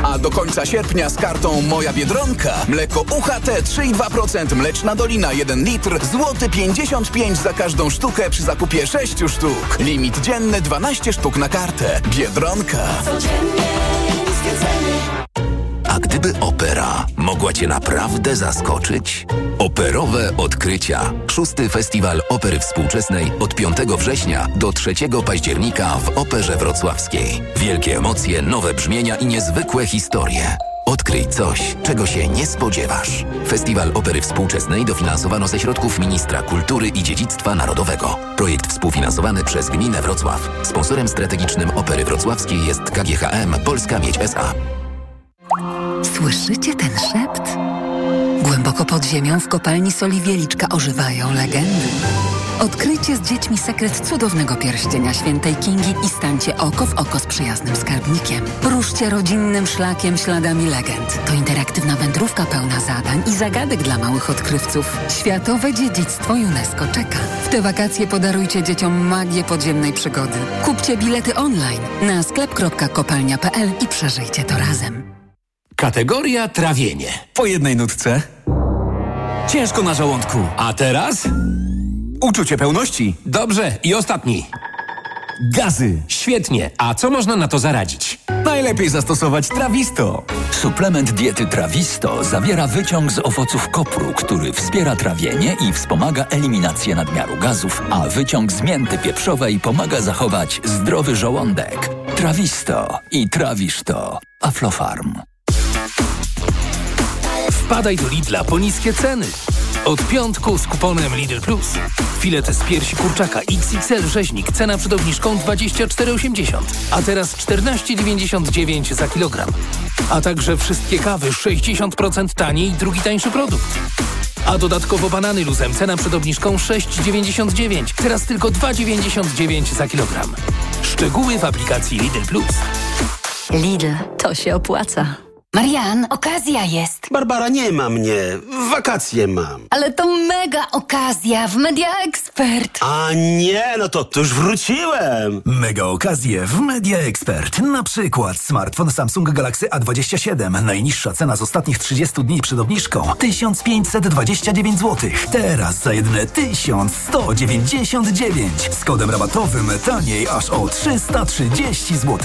A do końca sierpnia z kartą Moja Biedronka mleko UHT 3,2%, mleczna dolina 1 litr, złoty 55 za każdą sztukę przy zakupie 6 sztuk. Limit dzienny 12 sztuk na kartę. Biedronka. A gdyby opera mogła Cię naprawdę zaskoczyć? Operowe odkrycia. 6. Festiwal Opery Współczesnej od 5 września do 3 października w Operze Wrocławskiej. Wielkie emocje, nowe brzmienia i niezwykłe historie. Odkryj coś, czego się nie spodziewasz. Festiwal Opery Współczesnej dofinansowano ze środków Ministra Kultury i Dziedzictwa Narodowego. Projekt współfinansowany przez Gminę Wrocław. Sponsorem strategicznym Opery Wrocławskiej jest KGHM Polska Miedź S.A. Słyszycie ten szept? Głęboko pod ziemią w kopalni soli Wieliczka ożywają legendy. Odkryjcie z dziećmi sekret cudownego pierścienia świętej Kingi i stańcie oko w oko z przyjaznym skarbnikiem. Ruszcie rodzinnym szlakiem śladami legend. To interaktywna wędrówka pełna zadań i zagadek dla małych odkrywców. Światowe dziedzictwo UNESCO czeka. W te wakacje podarujcie dzieciom magię podziemnej przygody. Kupcie bilety online na sklep.kopalnia.pl i przeżyjcie to razem. Kategoria trawienie. Po jednej nutce. Ciężko na żołądku. A teraz? Uczucie pełności. Dobrze, i ostatni. Gazy. Świetnie. A co można na to zaradzić? Najlepiej zastosować Trawisto. Suplement diety Trawisto zawiera wyciąg z owoców kopru, który wspiera trawienie i wspomaga eliminację nadmiaru gazów, a wyciąg z mięty pieprzowej pomaga zachować zdrowy żołądek. Trawisto i trawisz to. Aflofarm. Wpadaj do Lidla po niskie ceny. Od piątku z kuponem Lidl Plus. Filet z piersi kurczaka XXL rzeźnik. Cena przed obniżką 24,80. A teraz 14,99 za kilogram. A także wszystkie kawy 60% taniej i drugi tańszy produkt. A dodatkowo banany luzem. Cena przed obniżką 6,99. Teraz tylko 2,99 za kilogram. Szczegóły w aplikacji Lidl Plus. Lidl, to się opłaca. Marian, okazja jest. Barbara, nie ma mnie. Wakacje mam. Ale to mega okazja w Media Expert. A nie, no to już wróciłem. Mega okazje w Media Expert. Na przykład smartfon Samsung Galaxy A27. Najniższa cena z ostatnich 30 dni przed obniżką 1529 zł. Teraz za jedyne 1199. Z kodem rabatowym taniej aż o 330 zł.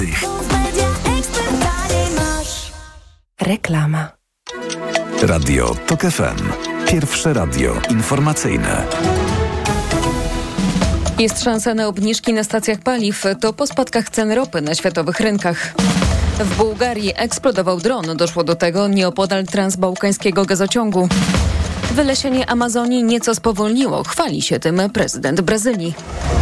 Reklama. Radio TOK FM. Pierwsze radio informacyjne. Jest szansa na obniżki na stacjach paliw. To po spadkach cen ropy na światowych rynkach. W Bułgarii eksplodował dron. Doszło do tego nieopodal transbałkańskiego gazociągu. Wylesienie Amazonii nieco spowolniło. Chwali się tym prezydent Brazylii.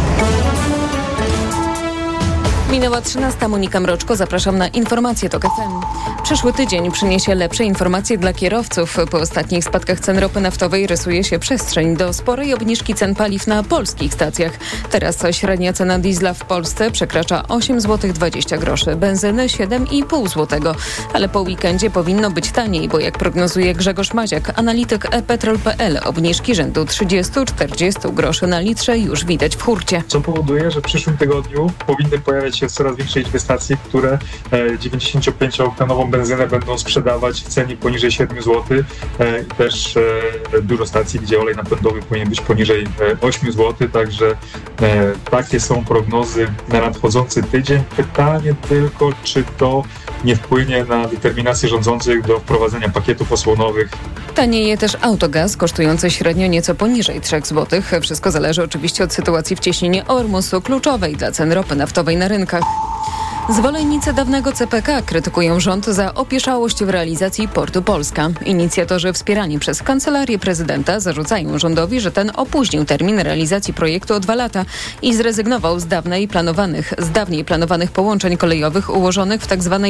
Minęła 13. Monika Mroczko. Zapraszam na informacje TOK FM. Przyszły tydzień przyniesie lepsze informacje dla kierowców. Po ostatnich spadkach cen ropy naftowej rysuje się przestrzeń do sporej obniżki cen paliw na polskich stacjach. Teraz średnia cena diesla w Polsce przekracza 8,20 zł, benzyny 7,5 zł. Ale po weekendzie powinno być taniej, bo jak prognozuje Grzegorz Maziak, analityk ePetrol.pl, obniżki rzędu 30-40 groszy na litrze już widać w hurcie. Co powoduje, że w przyszłym tygodniu powinny pojawiać się coraz większej liczby stacji, które 95-oktanową benzynę będą sprzedawać w cenie poniżej 7 zł. I też dużo stacji, gdzie olej napędowy powinien być poniżej 8 zł. Także takie są prognozy na nadchodzący tydzień. Pytanie tylko, czy to nie wpłynie na determinację rządzących do wprowadzenia pakietów osłonowych. Tanieje też autogaz, kosztujący średnio nieco poniżej 3 zł. Wszystko zależy oczywiście od sytuacji w cieśninie Ormusu, kluczowej dla cen ropy naftowej na rynkach. Zwolennicy dawnego CPK krytykują rząd za opieszałość w realizacji Portu Polska. Inicjatorzy wspierani przez Kancelarię Prezydenta zarzucają rządowi, że ten opóźnił termin realizacji projektu o 2 lata i zrezygnował z dawniej planowanych połączeń kolejowych ułożonych w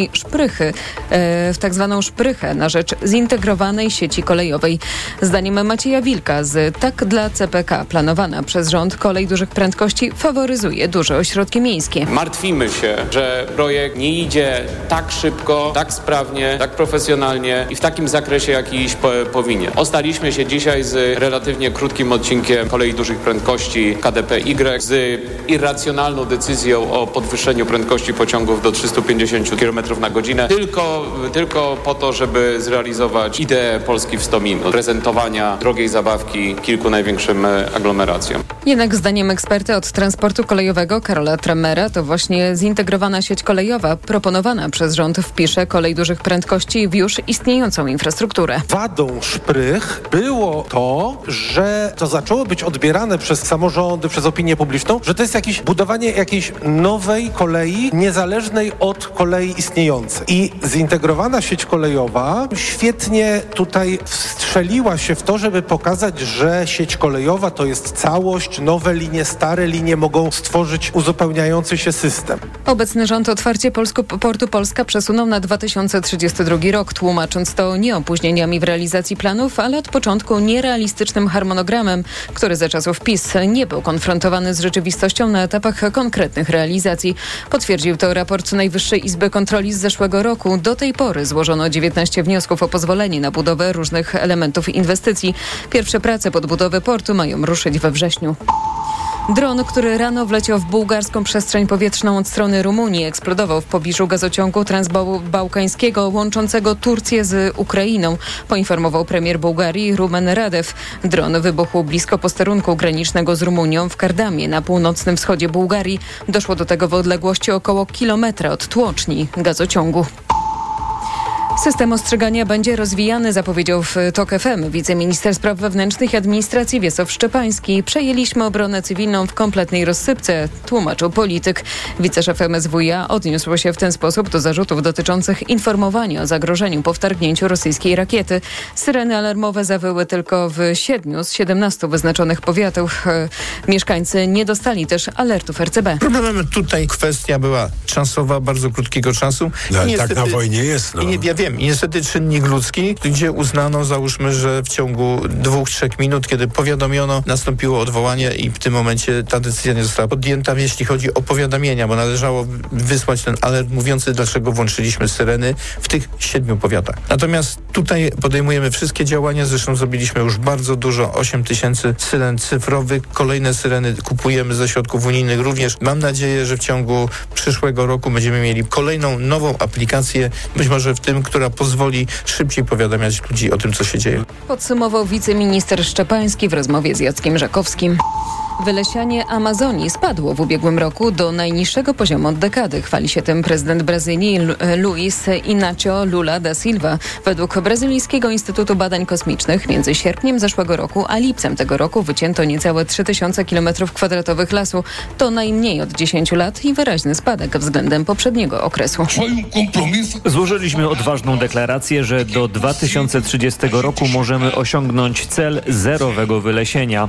tak zwaną szprychę na rzecz zintegrowanej sieci kolejowej. Zdaniem Macieja Wilka z Tak dla CPK planowana przez rząd kolej dużych prędkości faworyzuje duże ośrodki miejskie. Martwimy się, że projekt nie idzie tak szybko, tak sprawnie, tak profesjonalnie i w takim zakresie, jaki iść powinien. Ostaliśmy się dzisiaj z relatywnie krótkim odcinkiem kolei dużych prędkości KDP-Y, z irracjonalną decyzją o podwyższeniu prędkości pociągów do 350 km na godzinę, tylko po to, żeby zrealizować ideę Polski w 100 minut, prezentowania drogiej zabawki kilku największym aglomeracjom. Jednak zdaniem eksperta od transportu kolejowego Karola Tremmera to właśnie zintegrowana sieć kolejowa proponowana przez rząd wpisze kolej dużych prędkości w już istniejącą infrastrukturę. Wadą szprych było to, że to zaczęło być odbierane przez samorządy, przez opinię publiczną, że to jest budowanie jakiejś nowej kolei, niezależnej od kolei istniejącej. I zintegrowana sieć kolejowa świetnie tutaj wstrzeliła się w to, żeby pokazać, że sieć kolejowa to jest całość, nowe linie, stare linie mogą stworzyć uzupełniający się system. Obecny rząd otwarcie Portu Polska przesunął na 2032 rok, tłumacząc to nie opóźnieniami w realizacji planów, ale od początku nierealistycznym harmonogramem, który za czasów PiS nie był konfrontowany z rzeczywistością na etapach konkretnych realizacji. Potwierdził to raport Najwyższej Izby Kontroli z zeszłego roku. Do tej pory złożono 19 wniosków o pozwolenie na budowę różnych elementów inwestycji. Pierwsze prace podbudowy portu mają ruszyć we wrześniu. Dron, który rano wleciał w bułgarską przestrzeń powietrzną od strony Rumunii, eksplodował w pobliżu gazociągu transbałkańskiego łączącego Turcję z Ukrainą, poinformował premier Bułgarii Rumen Radev. Dron wybuchł blisko posterunku granicznego z Rumunią w Kardamie na północnym wschodzie Bułgarii. Doszło do tego w odległości około kilometra od tłoczni gazociągu. System ostrzegania będzie rozwijany, zapowiedział w TOK FM wiceminister spraw wewnętrznych i administracji Wiesław Szczepański. Przejęliśmy obronę cywilną w kompletnej rozsypce, tłumaczył polityk. Wiceszef MSWiA odniósł się w ten sposób do zarzutów dotyczących informowania o zagrożeniu po wtargnięciu rosyjskiej rakiety. Syreny alarmowe zawyły tylko w 7 z 17 wyznaczonych powiatów. Mieszkańcy nie dostali też alertów RCB. Problemem tutaj kwestia była czasowa, bardzo krótkiego czasu. No, niestety, tak na wojnie jest. No. Ja wiem. I niestety czynnik ludzki, gdzie uznano, załóżmy, że w ciągu 2-3 minut, kiedy powiadomiono, nastąpiło odwołanie i w tym momencie ta decyzja nie została podjęta, jeśli chodzi o powiadamienia, bo należało wysłać ten alert mówiący, dlaczego włączyliśmy syreny w tych 7 powiatach. Natomiast tutaj podejmujemy wszystkie działania, zresztą zrobiliśmy już bardzo dużo, 8 000 syren cyfrowych, kolejne syreny kupujemy ze środków unijnych również. Mam nadzieję, że w ciągu przyszłego roku będziemy mieli kolejną nową aplikację, być może w tym, która pozwoli szybciej powiadamiać ludzi o tym, co się dzieje. Podsumował wiceminister Szczepański w rozmowie z Jackiem Żakowskim. Wylesianie Amazonii spadło w ubiegłym roku do najniższego poziomu od dekady. Chwali się tym prezydent Brazylii Luiz Inácio Lula da Silva. Według Brazylijskiego Instytutu Badań Kosmicznych między sierpniem zeszłego roku a lipcem tego roku wycięto niecałe 3000 km² lasu. To najmniej od 10 lat i wyraźny spadek względem poprzedniego okresu. Złożyliśmy odważną deklarację, że do 2030 roku możemy osiągnąć cel zerowego wylesienia.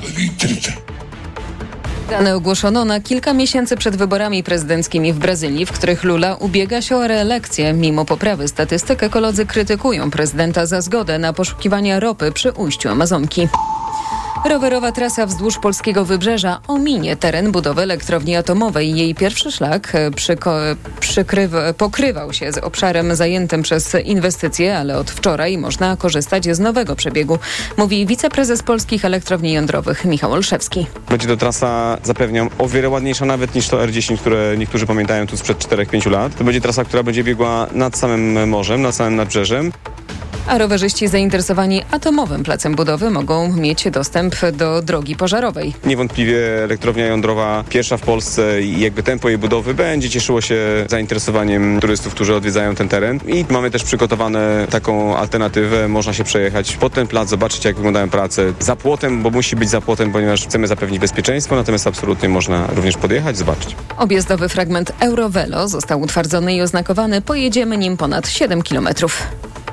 Dane ogłoszono na kilka miesięcy przed wyborami prezydenckimi w Brazylii, w których Lula ubiega się o reelekcję. Mimo poprawy statystyk ekolodzy krytykują prezydenta za zgodę na poszukiwania ropy przy ujściu Amazonki. Rowerowa trasa wzdłuż polskiego wybrzeża ominie teren budowy elektrowni atomowej. Jej pierwszy szlak pokrywał się z obszarem zajętym przez inwestycje, ale od wczoraj można korzystać z nowego przebiegu, mówi wiceprezes Polskich Elektrowni Jądrowych Michał Olszewski. Będzie to trasa, zapewniam, o wiele ładniejsza nawet niż to R10, które niektórzy pamiętają tu sprzed 4-5 lat. To będzie trasa, która będzie biegła nad samym morzem, nad samym nadbrzeżem. A rowerzyści zainteresowani atomowym placem budowy mogą mieć dostęp do drogi pożarowej. Niewątpliwie elektrownia jądrowa, pierwsza w Polsce i jakby tempo jej budowy będzie cieszyło się zainteresowaniem turystów, którzy odwiedzają ten teren. I mamy też przygotowane taką alternatywę. Można się przejechać pod ten plac, zobaczyć, jak wyglądają prace za płotem, bo musi być za płotem, ponieważ chcemy zapewnić bezpieczeństwo, natomiast absolutnie można również podjechać, zobaczyć. Objazdowy fragment Eurovelo został utwardzony i oznakowany. Pojedziemy nim ponad 7 kilometrów.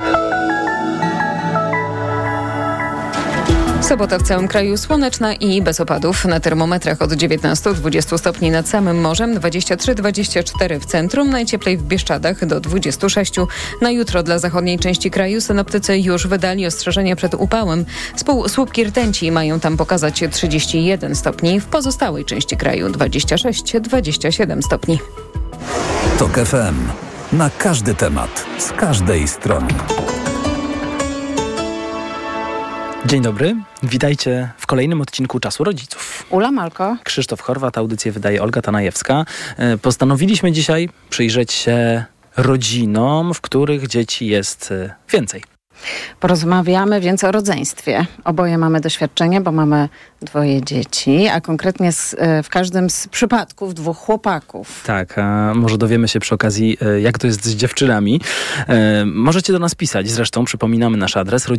Sobota w całym kraju słoneczna i bez opadów. Na termometrach od 19-20 stopni nad samym morzem, 23-24 w centrum, najcieplej w Bieszczadach do 26. Na jutro dla zachodniej części kraju synoptycy już wydali ostrzeżenia przed upałem. Słupki rtęci mają tam pokazać 31 stopni, w pozostałej części kraju 26-27 stopni. TOK FM. Na każdy temat, z każdej strony. Dzień dobry, witajcie w kolejnym odcinku Czasu Rodziców. Ula Malko. Krzysztof Chorwat, audycję wydaje Olga Tanajewska. Postanowiliśmy dzisiaj przyjrzeć się rodzinom, w których dzieci jest więcej. Porozmawiamy więc o rodzeństwie. Oboje mamy doświadczenie, bo mamy 2 dzieci, a konkretnie w każdym z przypadków 2 chłopaków. Tak, a może dowiemy się przy okazji, jak to jest z dziewczynami. Możecie do nas pisać, zresztą przypominamy nasz adres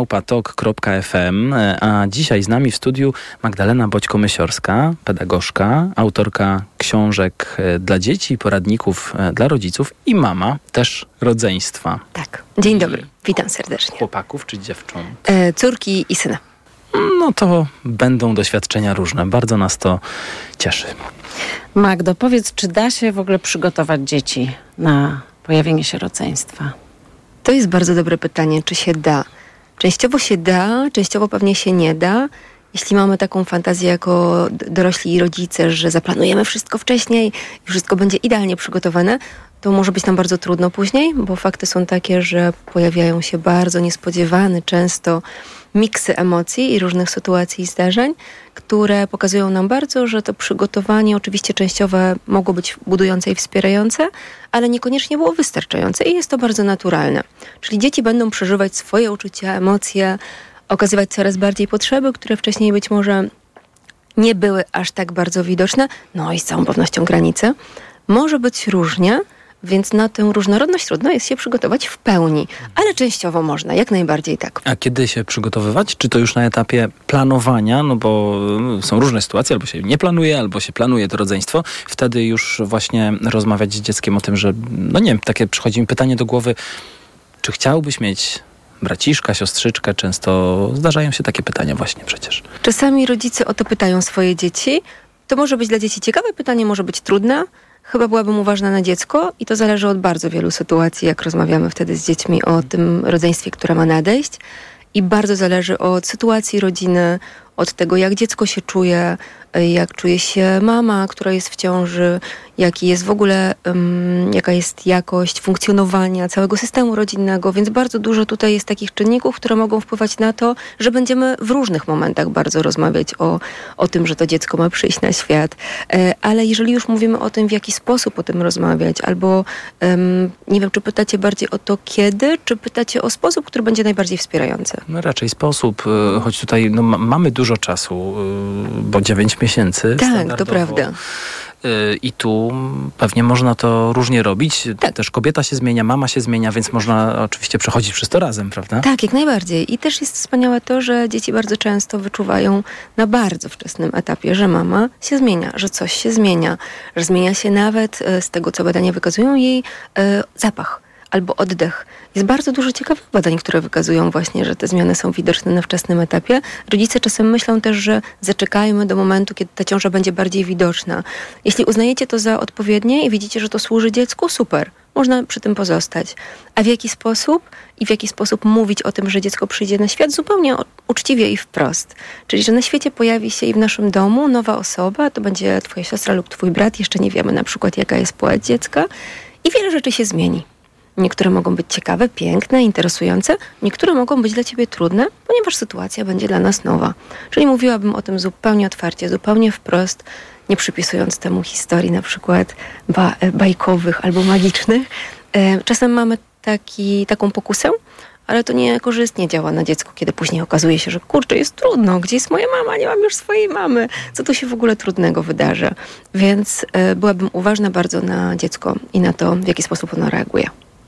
rodzice@tok.fm, a dzisiaj z nami w studiu Magdalena Boćko-Mysiorska, pedagogzka, autorka książek dla dzieci, poradników dla rodziców i mama też rodzeństwa. Tak, dzień dobry, witam serdecznie. Chłopaków czy dziewcząt? Córki i syna. No to będą doświadczenia różne. Bardzo nas to cieszy. Magdo, powiedz, czy da się w ogóle przygotować dzieci na pojawienie się rodzeństwa? To jest bardzo dobre pytanie, czy się da. Częściowo się da, częściowo pewnie się nie da. Jeśli mamy taką fantazję jako dorośli rodzice, że zaplanujemy wszystko wcześniej i wszystko będzie idealnie przygotowane, to może być nam bardzo trudno później, bo fakty są takie, że pojawiają się bardzo niespodziewane często miksy emocji i różnych sytuacji i zdarzeń, które pokazują nam bardzo, że to przygotowanie oczywiście częściowe mogło być budujące i wspierające, ale niekoniecznie było wystarczające i jest to bardzo naturalne. Czyli dzieci będą przeżywać swoje uczucia, emocje, okazywać coraz bardziej potrzeby, które wcześniej być może nie były aż tak bardzo widoczne, no i z całą pewnością granice. Może być różnie, więc na tę różnorodność trudno jest się przygotować w pełni, ale częściowo można, jak najbardziej tak. A kiedy się przygotowywać? Czy to już na etapie planowania? No bo są różne sytuacje, albo się nie planuje, albo się planuje to rodzeństwo. Wtedy już właśnie rozmawiać z dzieckiem o tym, że, no nie wiem, takie przychodzi mi pytanie do głowy, czy chciałbyś mieć braciszka, siostrzyczkę? Często zdarzają się takie pytania właśnie przecież. Czasami rodzice o to pytają swoje dzieci. To może być dla dzieci ciekawe pytanie, może być trudne. Chyba byłabym uważna na dziecko i to zależy od bardzo wielu sytuacji, jak rozmawiamy wtedy z dziećmi o tym rodzeństwie, które ma nadejść. I bardzo zależy od sytuacji rodziny, od tego, jak dziecko się czuje, jak czuje się mama, która jest w ciąży, jaki jest w ogóle, jaka jest jakość funkcjonowania całego systemu rodzinnego, więc bardzo dużo tutaj jest takich czynników, które mogą wpływać na to, że będziemy w różnych momentach bardzo rozmawiać o tym, że to dziecko ma przyjść na świat. Ale jeżeli już mówimy o tym, w jaki sposób o tym rozmawiać, albo nie wiem, czy pytacie bardziej o to kiedy, czy pytacie o sposób, który będzie najbardziej wspierający? No raczej sposób, choć tutaj mamy dużo czasu, bo 9 miesięcy. Tak, to prawda. I tu pewnie można to różnie robić. Tak. Też kobieta się zmienia, mama się zmienia, więc można oczywiście przechodzić przez to razem, prawda? Tak, jak najbardziej. I też jest wspaniałe to, że dzieci bardzo często wyczuwają na bardzo wczesnym etapie, że mama się zmienia, że coś się zmienia, że zmienia się nawet z tego, co badania wykazują, jej zapach albo oddech. Jest bardzo dużo ciekawych badań, które wykazują właśnie, że te zmiany są widoczne na wczesnym etapie. Rodzice czasem myślą też, że zaczekajmy do momentu, kiedy ta ciąża będzie bardziej widoczna. Jeśli uznajecie to za odpowiednie i widzicie, że to służy dziecku, super. Można przy tym pozostać. A w jaki sposób? I w jaki sposób mówić o tym, że dziecko przyjdzie na świat? Zupełnie uczciwie i wprost. Czyli, że na świecie pojawi się i w naszym domu nowa osoba, to będzie twoja siostra lub twój brat, jeszcze nie wiemy na przykład, jaka jest płeć dziecka i wiele rzeczy się zmieni. Niektóre mogą być ciekawe, piękne, interesujące, niektóre mogą być dla ciebie trudne, ponieważ sytuacja będzie dla nas nowa. Czyli mówiłabym o tym zupełnie otwarcie, zupełnie wprost, nie przypisując temu historii na przykład bajkowych albo magicznych. Czasem mamy taką pokusę, ale to niekorzystnie działa na dziecko, kiedy później okazuje się, że kurczę, jest trudno, gdzie jest moja mama, nie mam już swojej mamy, co tu się w ogóle trudnego wydarza. Więc byłabym uważna bardzo na dziecko i na to, w jaki sposób ono reaguje.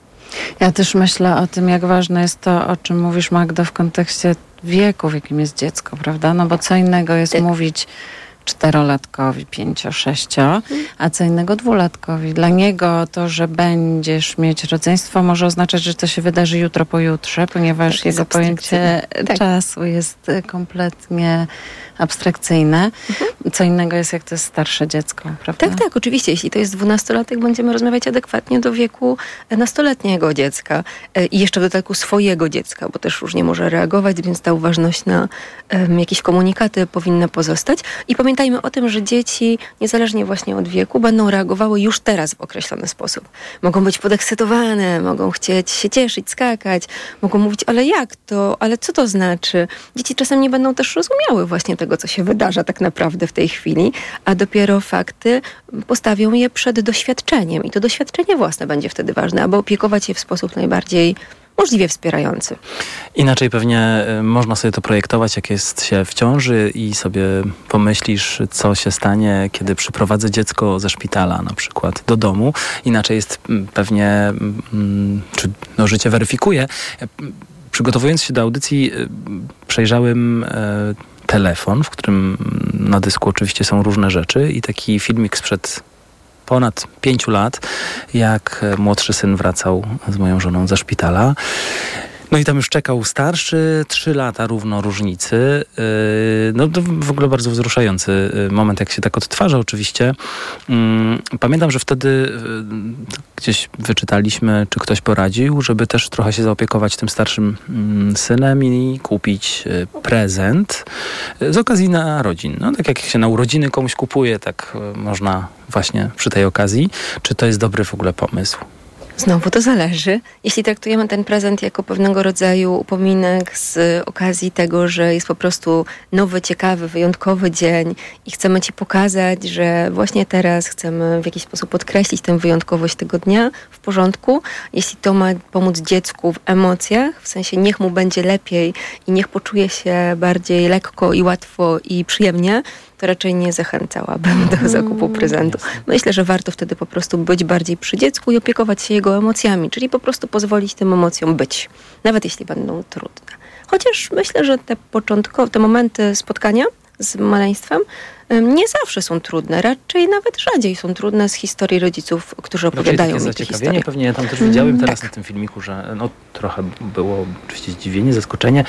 Ja też myślę o tym, jak ważne jest to, o czym mówisz, Magdo, w kontekście wieku, w jakim jest dziecko, prawda? No bo co innego jest mówić 4-latkowi, 5-6, a co innego 2-latkowi. Dla niego to, że będziesz mieć rodzeństwo, może oznaczać, że to się wydarzy jutro, pojutrze, ponieważ tak, jego pojęcie czasu jest kompletnie abstrakcyjne. Co innego jest, jak to jest starsze dziecko, prawda? Tak, tak, oczywiście. Jeśli to jest 12-latek, będziemy rozmawiać adekwatnie do wieku nastoletniego dziecka i jeszcze w dodatku swojego dziecka, bo też różnie może reagować, więc ta uważność na jakieś komunikaty powinna pozostać. I pamiętajmy Pamiętajmy o tym, że dzieci, niezależnie właśnie od wieku, będą reagowały już teraz w określony sposób. Mogą być podekscytowane, mogą chcieć się cieszyć, skakać, mogą mówić, ale jak to, ale co to znaczy? Dzieci czasem nie będą też rozumiały właśnie tego, co się wydarza tak naprawdę w tej chwili, a dopiero fakty postawią je przed doświadczeniem i to doświadczenie własne będzie wtedy ważne, aby opiekować je w sposób najbardziej możliwie wspierający. Inaczej pewnie można sobie to projektować, jak jest się w ciąży i sobie pomyślisz, co się stanie, kiedy przyprowadzę dziecko ze szpitala na przykład do domu. Inaczej jest pewnie, czy życie weryfikuje. Przygotowując się do audycji, przejrzałem telefon, w którym na dysku oczywiście są różne rzeczy i taki filmik sprzed ponad 5 lat, jak młodszy syn wracał z moją żoną ze szpitala. No i tam już czekał starszy, 3 lata równo różnicy. No to w ogóle bardzo wzruszający moment, jak się tak odtwarza oczywiście. Pamiętam, że wtedy gdzieś wyczytaliśmy, czy ktoś poradził, żeby też trochę się zaopiekować tym starszym synem i kupić prezent z okazji narodzin. No tak jak się na urodziny komuś kupuje, tak można właśnie przy tej okazji. Czy to jest dobry w ogóle pomysł? Znowu to zależy. Jeśli traktujemy ten prezent jako pewnego rodzaju upominek z okazji tego, że jest po prostu nowy, ciekawy, wyjątkowy dzień i chcemy Ci pokazać, że właśnie teraz chcemy w jakiś sposób podkreślić tę wyjątkowość tego dnia, w porządku. Jeśli to ma pomóc dziecku w emocjach, w sensie niech mu będzie lepiej i niech poczuje się bardziej lekko i łatwo i przyjemnie, to raczej nie zachęcałabym do zakupu prezentu. Myślę, że warto wtedy po prostu być bardziej przy dziecku i opiekować się jego emocjami, czyli po prostu pozwolić tym emocjom być, nawet jeśli będą trudne. Chociaż myślę, że te momenty spotkania z maleństwem nie zawsze są trudne, raczej nawet rzadziej są trudne z historii rodziców, którzy opowiadają mi te historie. Pewnie ja tam też widziałem teraz na tym filmiku, że trochę było oczywiście zdziwienie, zaskoczenie,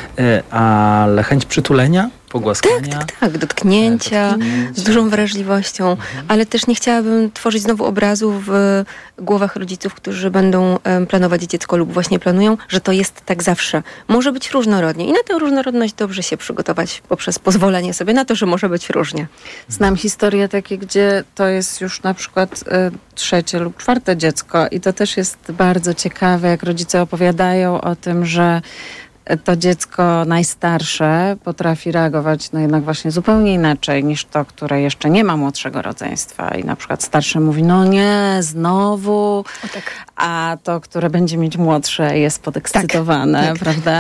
ale chęć przytulenia, pogłaskania. Tak, dotknięcia z dużą wrażliwością, ale też nie chciałabym tworzyć znowu obrazu w głowach rodziców, którzy będą planować dziecko lub właśnie planują, że to jest tak zawsze. Może być różnorodnie i na tę różnorodność dobrze się przygotować poprzez pozwolenie sobie na to, że może być różnie. Znam historie takie, gdzie to jest już na przykład 3. lub 4. dziecko i to też jest bardzo ciekawe, jak rodzice opowiadają o tym, że to dziecko najstarsze potrafi reagować jednak właśnie zupełnie inaczej niż to, które jeszcze nie ma młodszego rodzeństwa. I na przykład starsze mówi, no nie, znowu. A to, które będzie mieć młodsze, jest podekscytowane, prawda?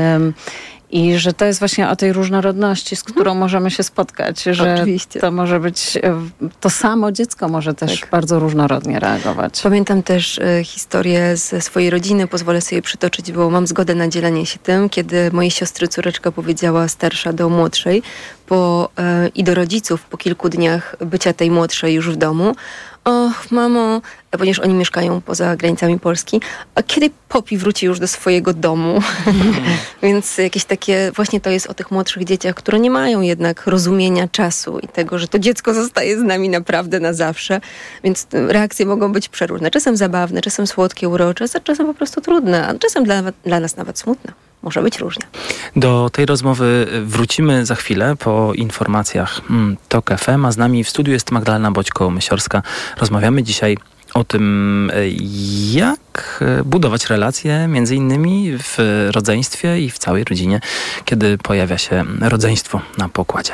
I że to jest właśnie o tej różnorodności, z którą możemy się spotkać, że oczywiście. To może być, to samo dziecko może też bardzo różnorodnie reagować. Pamiętam też historię ze swojej rodziny, pozwolę sobie przytoczyć, bo mam zgodę na dzielenie się tym, kiedy mojej siostry córeczka powiedziała starsza do młodszej i do rodziców po kilku dniach bycia tej młodszej już w domu, och, mamo, ponieważ oni mieszkają poza granicami Polski, a kiedy Poppy wróci już do swojego domu? Więc jakieś takie, właśnie to jest o tych młodszych dzieciach, które nie mają jednak rozumienia czasu i tego, że to dziecko zostaje z nami naprawdę na zawsze. Więc reakcje mogą być przeróżne. Czasem zabawne, czasem słodkie, urocze, a czasem po prostu trudne, a czasem dla nas nawet smutne. Może być różnie. Do tej rozmowy wrócimy za chwilę po informacjach TOK FM, a z nami w studiu jest Magdalena Boćko-Mysiorska. Rozmawiamy dzisiaj o tym, jak budować relacje między innymi w rodzeństwie i w całej rodzinie, kiedy pojawia się rodzeństwo na pokładzie.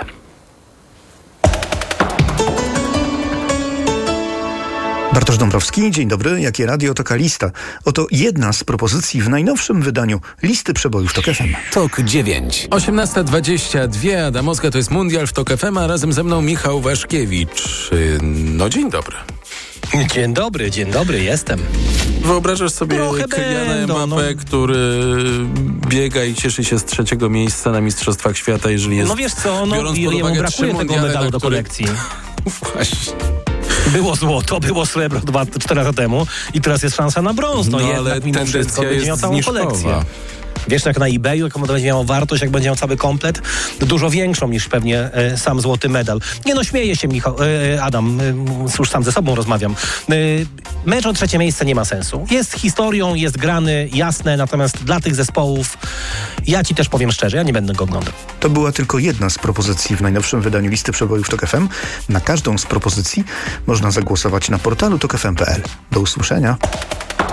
Bartosz Dąbrowski, dzień dobry. Jakie radio, taka lista. Oto jedna z propozycji w najnowszym wydaniu listy przebojów TOK FM. TOK 9. 18:22, Adamowska, to jest Mundial w TOK FM, a razem ze mną Michał Waszkiewicz. No dzień dobry. Dzień dobry, jestem. Wyobrażasz sobie Kyliana Mbappé, który biega i cieszy się z 3. miejsca na Mistrzostwach Świata, jeżeli jest... No wiesz co, jemu brakuje tego medalu do kolekcji. Właśnie. Było złoto, było srebro 4 lata temu i teraz jest szansa na brąz. No ale mimo wszystko będzie miał całą kolekcję. Wiesz, jak na eBayu, jaką będzie miał wartość, jak będzie miał cały komplet, dużo większą niż pewnie sam złoty medal. Nie no, śmieję się, Adam, już sam ze sobą rozmawiam. Mecz o 3. miejsce nie ma sensu. Jest historią, jest grany, jasne, natomiast dla tych zespołów Ja ci też powiem szczerze, ja nie będę go oglądał. To była tylko jedna z propozycji w najnowszym wydaniu listy przebojów TOK FM. Na każdą z propozycji można zagłosować na portalu tokfm.pl. Do usłyszenia.